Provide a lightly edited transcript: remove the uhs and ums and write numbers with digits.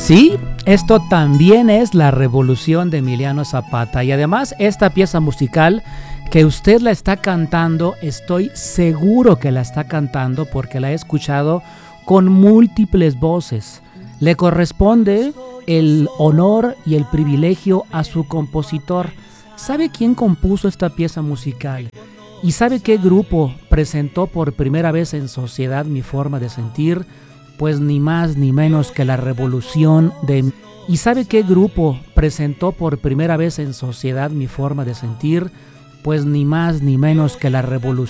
Sí, esto también es la revolución de Emiliano Zapata y además esta pieza musical que usted la está cantando, estoy seguro que la está cantando porque la he escuchado con múltiples voces. Le corresponde el honor y el privilegio a su compositor. ¿Sabe quién compuso esta pieza musical? ¿Y sabe qué grupo presentó por primera vez en sociedad Mi Forma de Sentir? Pues ni más ni menos que la revolución de... ¿Y sabe qué grupo presentó por primera vez en sociedad Mi Forma de Sentir? Pues ni más ni menos que la revolución